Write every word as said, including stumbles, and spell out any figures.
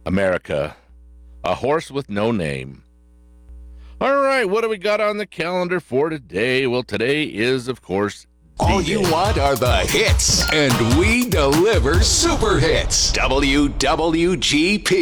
America, a horse with no name. All right, what do we got on the calendar for today? Well, today is, of course, all you want are the hits, and we deliver super hits. W W G P.